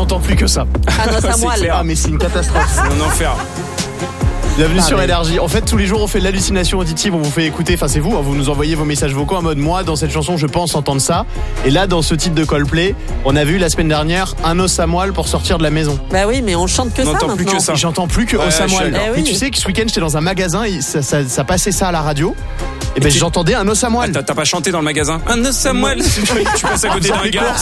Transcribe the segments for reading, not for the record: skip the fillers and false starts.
j'entends plus que ça. Ah non, ça moelle. Ah mais c'est une catastrophe. C'est un enfer. Bienvenue sur Énergie. En fait, tous les jours, on fait de l'hallucination auditive. On vous fait écouter, enfin c'est vous, hein, vous nous envoyez vos messages vocaux en mode moi, dans cette chanson, je pense entendre ça. Et là, dans ce titre de Coldplay, on a vu la semaine dernière un os à moelle pour sortir de la maison. Bah oui, mais on chante que On ça n'entend maintenant. plus que ça. Et j'entends plus que os à moelle. Eh oui. Mais tu sais que ce week-end, j'étais dans un magasin et ça passait ça à la radio. Et ben j'entendais un os à moelle. T'as pas chanté dans le magasin un os à moelle. Tu passes à côté d'un gars.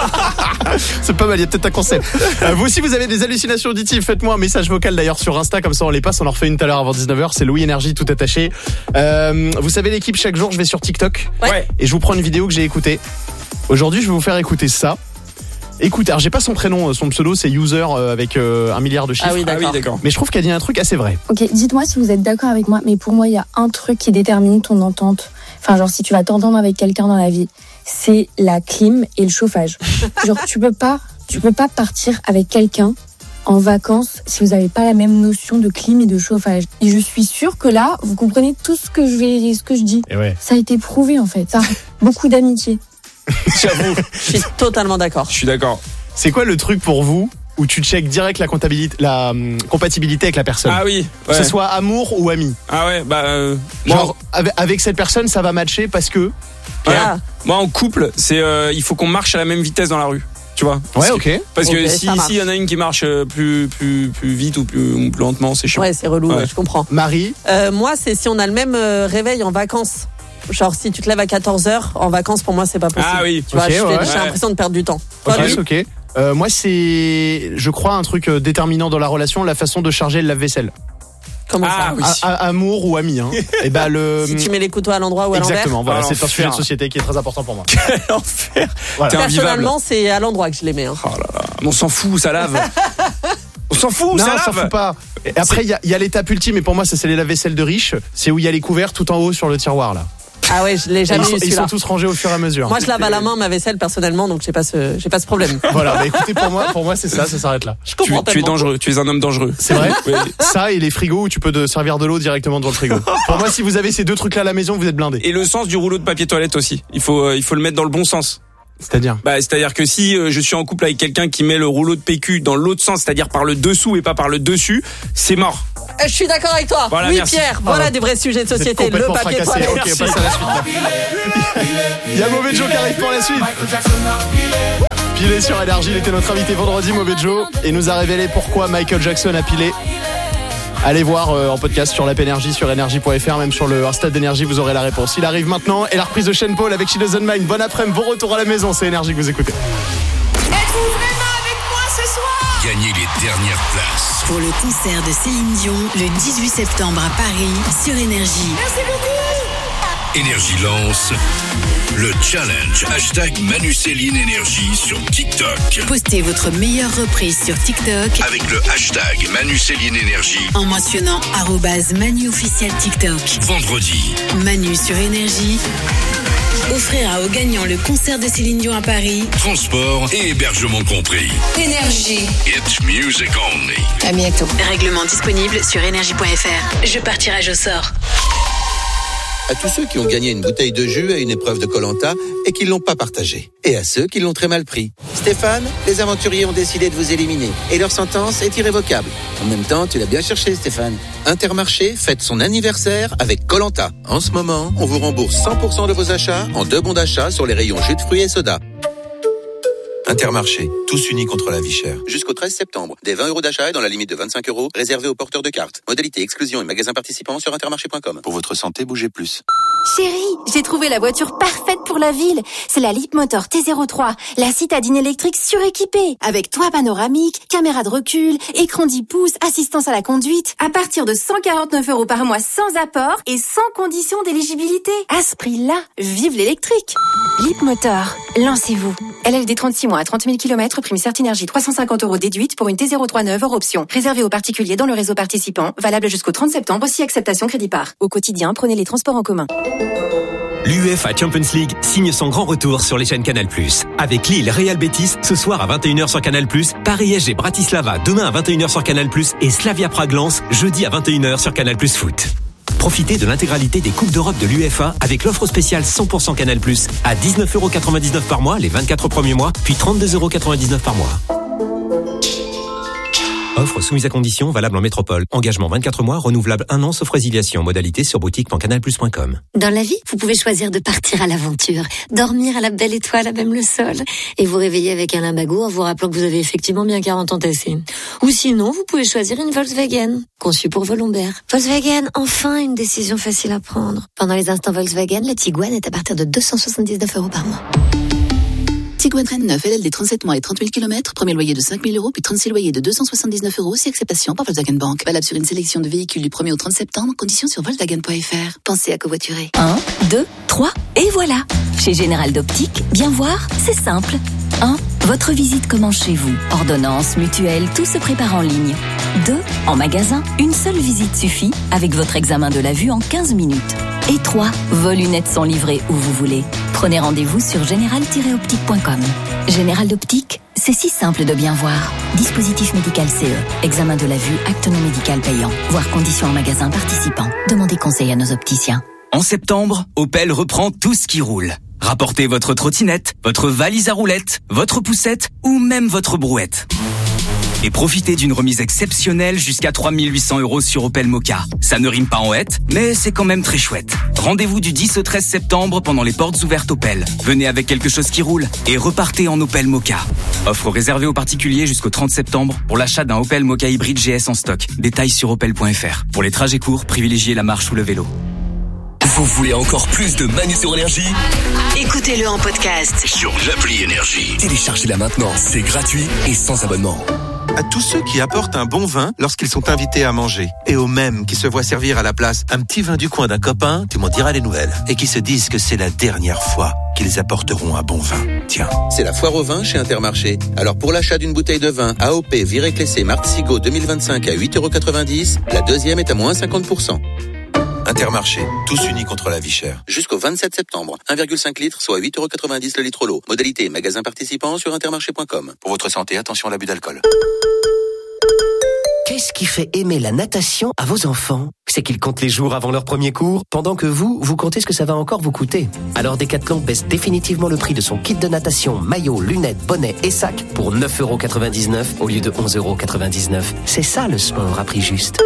C'est pas mal, il y a peut-être un concept. Vous aussi, vous avez des hallucinations auditives. Faites-moi un message vocal d'ailleurs sur Insta, comme ça on les passe. On en refait une tout à l'heure avant 19h. C'est Louis Énergie, tout attaché. Vous savez, l'équipe, chaque jour, je vais sur TikTok. Ouais. Et je vous prends une vidéo que j'ai écoutée. Aujourd'hui, je vais vous faire écouter ça. Écoutez, alors j'ai pas son prénom, son pseudo c'est User avec 1 milliard de chiffres. Ah oui, d'accord. Mais je trouve qu'elle dit un truc assez vrai. Ok, dites-moi si vous êtes d'accord avec moi, mais pour moi, il y a un truc qui détermine ton entente. Enfin, genre, si tu vas t'entendre avec quelqu'un dans la vie, c'est la clim et le chauffage. Genre, tu peux pas partir avec quelqu'un en vacances si vous n'avez pas la même notion de clim et de chauffage. Et je suis sûre que là, vous comprenez tout ce que je dis. Et ouais. Ça a été prouvé, en fait. Ça, beaucoup d'amitié. J'avoue. Je suis totalement d'accord. Je suis d'accord. C'est quoi le truc pour vous où tu checkes direct la compatibilité avec la personne? Ah oui. Que ce soit amour ou ami. Ah ouais, Genre, avec cette personne, ça va matcher parce que. Voilà. Moi, en couple, c'est il faut qu'on marche à la même vitesse dans la rue. Tu vois? Ouais, ok. Parce que Ok, si ça marche. il y en a une qui marche plus vite ou plus lentement, c'est chiant. Ouais, c'est relou, Ouais. je comprends. Marie, Moi, c'est si on a le même réveil en vacances. Genre, si tu te lèves à 14h, en vacances, pour moi, c'est pas possible. Ah oui. Tu vois, Ok, j'ai ouais. l'impression de perdre du temps. Toi, ok, Louis ok. Moi, c'est, je crois, un truc déterminant dans la relation, la façon de charger le lave-vaisselle. Comment Ah ça oui. Amour ou ami, hein. Et bah Si tu mets les couteaux à l'endroit ou à l'envers. Exactement, voilà, Ah, c'est un sujet de l'enfer. société qui est très important pour moi. L'enfer. Voilà. T'es invivable. Personnellement, c'est à l'endroit que je les mets. Hein. Oh là là. On s'en fout, ça lave. On s'en fout, Non, ça on s'en lave. fout pas. Et après, il y a l'étape ultime, et pour moi, ça, c'est les lave-vaisselle de riches. C'est où il y a les couverts tout en haut sur le tiroir, là. Ah ouais, je l'ai Et jamais eu ils celui-là. sont tous rangés au fur et à mesure. Moi, je lave à la main ma vaisselle personnellement, donc j'ai pas ce problème. Voilà, bah écoutez, pour moi, c'est ça s'arrête là. Je Tu comprends es tellement. dangereux, tu es un homme dangereux. C'est vrai? Oui. Ça et les frigos où tu peux te servir de l'eau directement devant le frigo. Pour moi, si vous avez ces deux trucs-là à la maison, vous êtes blindés. Et le sens du rouleau de papier toilette aussi. Il faut le mettre dans le bon sens. C'est-à-dire? C'est-à-dire que si je suis en couple avec quelqu'un qui met le rouleau de PQ dans l'autre sens, c'est-à-dire par le dessous et pas par le dessus, c'est mort. Je suis d'accord avec toi. Voilà, oui, merci. Pierre, voilà des vrais sujets de Vous êtes société. Le complètement papier fracassés. toilette. Ok, on passe à la suite. Là. Il y a Mauvais Joe qui arrive pour la suite. Pilé sur Énergie, il était notre invité vendredi, Mauvais Joe, et nous a révélé pourquoi Michael Jackson a pilé. Allez voir en podcast sur l'app Énergie, sur énergie.fr, même sur le Insta d'Énergie, vous aurez la réponse. Il arrive maintenant, et la reprise de Sean Paul avec She Doesn't Mind. Bon après-midi, bon retour à la maison, c'est Énergie que vous écoutez. Êtes-vous vraiment avec moi ce soir? Gagnez les dernières places. Pour le concert de Céline Dion, le 18 septembre à Paris, sur Énergie. Merci beaucoup. Énergie lance le challenge #ManuCéline Énergie sur TikTok. Postez votre meilleure reprise sur TikTok Avec le hashtag ManuCéline Énergie. en mentionnant @Manu officiel TikTok. Vendredi, Manu sur Énergie offrira aux gagnants le concert de Céline Dion à Paris. transport et hébergement compris. Énergie. It's music only. À bientôt. Règlement disponible sur énergie.fr. Je pars tirage au sort. À tous ceux qui ont gagné une bouteille de jus à une épreuve de Koh-Lanta et qui ne l'ont pas partagé. Et à ceux qui l'ont très mal pris. Stéphane, les aventuriers ont décidé de vous éliminer. Et leur sentence est irrévocable. En même temps, tu l'as bien cherché, Stéphane. Intermarché fête son anniversaire avec Koh-Lanta. En ce moment, on vous rembourse 100% de vos achats en 2 bons d'achat sur les rayons jus de fruits et soda. Intermarché, tous unis contre la vie chère. Jusqu'au 13 septembre, des 20 € d'achat et dans la limite de 25 € réservés aux porteurs de cartes. Modalité exclusion et magasins participants sur intermarché.com. Pour votre santé, bougez plus. Chérie, j'ai trouvé la voiture parfaite pour la ville. C'est la Leapmotor T03, la citadine électrique suréquipée. Avec toit panoramique, caméra de recul, écran 10 pouces, assistance à la conduite. À partir de 149 € par mois sans apport et sans condition d'éligibilité. À ce prix-là, vive l'électrique. Leapmotor, lancez-vous. LLD 36 mois à 30 000 km, prime Certinergie 350 € déduite pour une T03 neuve hors option. Réservé aux particuliers dans le réseau participant, valable jusqu'au 30 septembre, si acceptation crédit par. Au quotidien, prenez les transports en commun. L'UEFA Champions League signe son grand retour sur les chaînes Canal+. Avec Lille Real Betis ce soir à 21h sur Canal+, Paris SG Bratislava demain à 21h sur Canal+, et Slavia Prague Lens jeudi à 21h sur Canal+ Foot. Profitez de l'intégralité des Coupes d'Europe de l'UEFA avec l'offre spéciale 100% Canal+, à 19,99 € par mois les 24 premiers mois, puis 32,99 € par mois. Offre soumise à condition, valable en métropole. Engagement 24 mois, renouvelable 1 an, sauf résiliation. Modalité sur boutique.canalplus.com. Dans la vie, vous pouvez choisir de partir à l'aventure, dormir à la belle étoile, à même le sol, et vous réveiller avec un lumbago en vous rappelant que vous avez effectivement bien 40 ans tassés. Ou sinon, vous pouvez choisir une Volkswagen, conçue pour vos lombaires. Volkswagen, enfin une décision facile à prendre. Pendant les instants Volkswagen, le Tiguan est à partir de 279 € par mois. Tiguan Reine 9, LLD 37 mois et 30 000 km, premier loyer de 5 000 €, puis 36 loyers de 279 €, si acceptation par Volkswagen Bank. Valable sur une sélection de véhicules du 1er au 30 septembre, conditions sur Volkswagen.fr. Pensez à covoiturer. 1, 2, 3, et voilà. Chez Général d'Optique, bien voir, c'est simple. 1. Votre visite commence chez vous. Ordonnance, mutuelle, tout se prépare en ligne. 2. En magasin, une seule visite suffit avec votre examen de la vue en 15 minutes. Et 3. Vos lunettes sont livrées où vous voulez. Prenez rendez-vous sur général-optique.com. Général d'Optique, c'est si simple de bien voir. Dispositif médical CE. Examen de la vue, acte non médical payant. Voir conditions en magasin participant. Demandez conseil à nos opticiens. En septembre, Opel reprend tout ce qui roule. Rapportez votre trottinette, votre valise à roulettes, votre poussette ou même votre brouette. Et profitez d'une remise exceptionnelle jusqu'à 3 800 € sur Opel Mokka. Ça ne rime pas en hête, mais c'est quand même très chouette. Rendez-vous du 10 au 13 septembre pendant les portes ouvertes Opel. Venez avec quelque chose qui roule et repartez en Opel Mokka. Offre réservée aux particuliers jusqu'au 30 septembre pour l'achat d'un Opel Mokka hybride GS en stock. Détails sur opel.fr. Pour les trajets courts, privilégiez la marche ou le vélo. Vous voulez encore plus de Manu sur Énergie ? Écoutez-le en podcast sur l'appli Énergie. Téléchargez-la maintenant, c'est gratuit et sans abonnement. À tous ceux qui apportent un bon vin lorsqu'ils sont invités à manger, et aux mêmes qui se voient servir à la place un petit vin du coin d'un copain, tu m'en diras les nouvelles, et qui se disent que c'est la dernière fois qu'ils apporteront un bon vin. Tiens. C'est la foire au vin chez Intermarché. Alors pour l'achat d'une bouteille de vin AOP Viré-Clessé Martzigo 2025 à 8,90 €, la deuxième est à moins 50%. Intermarché, tous unis contre la vie chère. Jusqu'au 27 septembre, 1,5 litres, soit 8,90 € le litre l'eau. Modalité magasin participant sur intermarché.com. Pour votre santé, attention à l'abus d'alcool. Qu'est-ce qui fait aimer la natation à vos enfants ? C'est qu'ils comptent les jours avant leur premier cours, pendant que vous comptez ce que ça va encore vous coûter. Alors Decathlon baisse définitivement le prix de son kit de natation, maillot, lunettes, bonnet et sac pour 9,99 € au lieu de 11,99 €. C'est ça le sport à prix juste.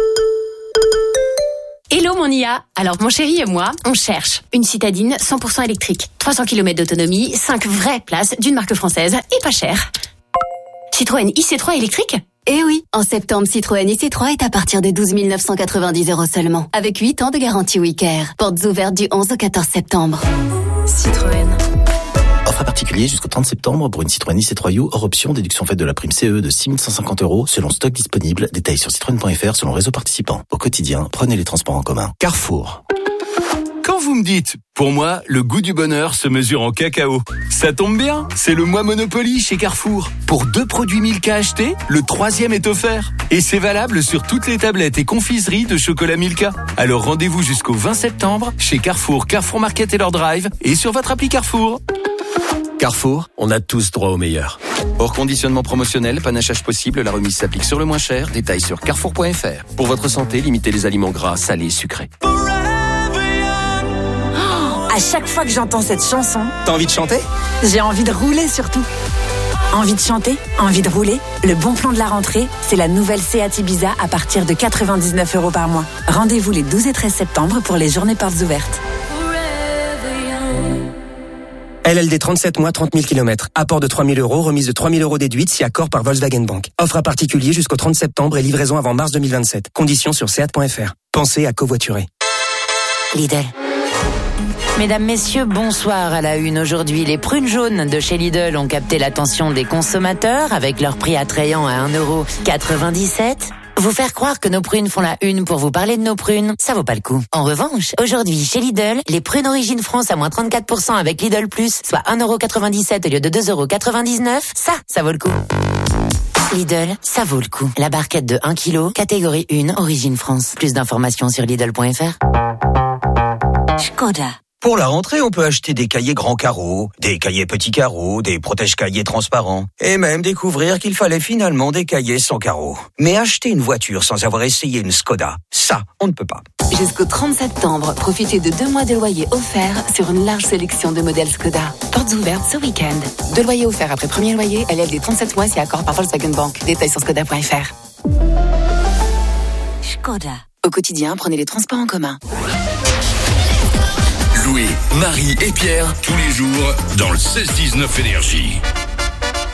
Hello mon IA. Alors mon chéri et moi, on cherche une citadine 100% électrique. 300 km d'autonomie, 5 vraies places d'une marque française et pas cher. Citroën IC3 électrique ? Eh oui, en septembre, Citroën IC3 est à partir de 12 990 € seulement. Avec 8 ans de garantie WeCare. Portes ouvertes du 11 au 14 septembre. Citroën. Offre à particulier jusqu'au 30 septembre pour une Citroën IC3 U hors option, déduction faite de la prime CE de 6 150 € selon stock disponible. Détails sur citroën.fr selon réseau participant. Au quotidien, prenez les transports en commun. Carrefour. Quand vous me dites, pour moi, le goût du bonheur se mesure en cacao. Ça tombe bien, c'est le mois Monopoly chez Carrefour. Pour 2 produits Milka achetés, le 3e est offert. Et c'est valable sur toutes les tablettes et confiseries de chocolat Milka. Alors rendez-vous jusqu'au 20 septembre chez Carrefour, Carrefour Market et leur drive et sur votre appli Carrefour. Carrefour, on a tous droit au meilleur. Hors conditionnement promotionnel, panachage possible, la remise s'applique sur le moins cher. Détails sur carrefour.fr. Pour votre santé, limitez les aliments gras, salés et sucrés. À chaque fois que j'entends cette chanson, t'as envie de chanter ? J'ai envie de rouler surtout. Envie de chanter, envie de rouler. Le bon plan de la rentrée, c'est la nouvelle Seat Ibiza à partir de 99 € par mois. Rendez-vous les 12 et 13 septembre pour les journées portes ouvertes. LLD 37 mois, 30 000 km. Apport de 3 000 €, remise de 3 000 € déduite si accord par Volkswagen Bank. Offre à particulier jusqu'au 30 septembre et livraison avant mars 2027. Conditions sur seat.fr. Pensez à covoiturer. Lidl. Mesdames, messieurs, bonsoir à la une. Aujourd'hui, les prunes jaunes de chez Lidl ont capté l'attention des consommateurs avec leur prix attrayant à 1,97 €. Vous faire croire que nos prunes font la une pour vous parler de nos prunes, ça vaut pas le coup. En revanche, aujourd'hui, chez Lidl, les prunes Origine France à moins 34% avec Lidl Plus, soit 1,97 € au lieu de 2,99 €, ça vaut le coup. Lidl, ça vaut le coup. La barquette de 1 kg, catégorie 1, Origine France. Plus d'informations sur Lidl.fr. Skoda. Pour la rentrée, on peut acheter des cahiers grands carreaux, des cahiers petits carreaux, des protège-cahiers transparents, et même découvrir qu'il fallait finalement des cahiers sans carreaux. Mais acheter une voiture sans avoir essayé une Skoda, ça, on ne peut pas. Jusqu'au 30 septembre, profitez de 2 mois de loyer offerts sur une large sélection de modèles Skoda. Portes ouvertes ce week-end. 2 loyers offerts après premier loyer, LLD 37 mois si accord par Volkswagen Bank. Détails sur skoda.fr. Skoda. Au quotidien, prenez les transports en commun. Louis, Marie et Pierre, tous les jours, dans le 16-19 Énergie.